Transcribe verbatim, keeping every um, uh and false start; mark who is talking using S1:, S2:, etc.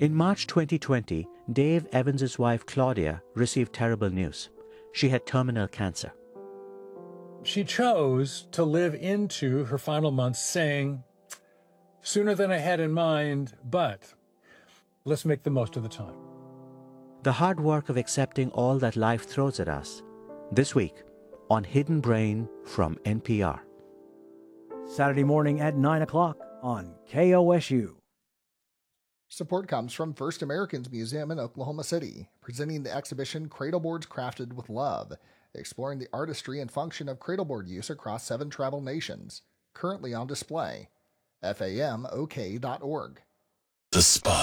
S1: In March twenty twenty, Dave Evans' wife Claudia received terrible news. She had terminal cancer.
S2: She chose to live into her final months saying, sooner than I had in mind, but let's make the most of the time.
S1: The hard work of accepting all that life throws at us. This week on Hidden Brain from N P R.
S3: Saturday morning at nine o'clock on K O S U.
S4: Support comes from First Americans Museum in Oklahoma City, presenting the exhibition Cradleboards Crafted with Love, exploring the artistry and function of cradleboard use across seven tribal nations. Currently on display. F A M O K dot org.
S5: The Spot.